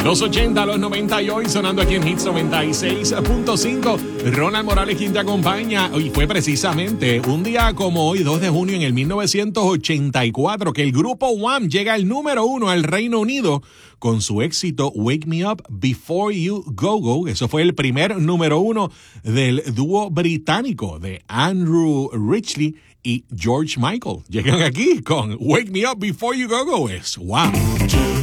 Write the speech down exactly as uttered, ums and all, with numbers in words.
Los ochenta, los noventa y hoy sonando aquí en Hits noventa y seis punto cinco. Ronald Morales quien te acompaña. Y fue precisamente un día como hoy, dos de junio en el mil novecientos ochenta y cuatro, que el grupo Wham llega al número uno al Reino Unido con su éxito Wake Me Up Before You Go Go. Eso fue el primer número uno del dúo británico de Andrew Ridgeley y George Michael. Llegan aquí con Wake Me Up Before You Go Go. Es Wham.